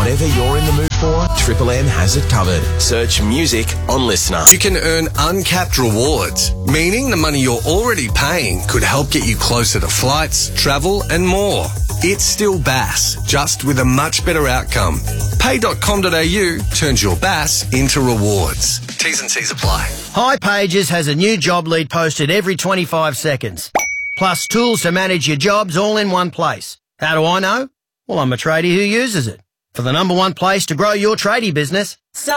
Whatever you're in the mood for, Triple M has it covered. Search music on Listener. You can earn uncapped rewards, meaning the money you're already paying could help get you closer to flights, travel and more. It's still BAS, just with a much better outcome. Pay.com.au turns your BAS into rewards. T's and C's apply. hipages has a new job lead posted every 25 seconds. Plus tools to manage your jobs all in one place. How do I know? Well, I'm a tradie who uses it. For the #1 place to grow your tradie business.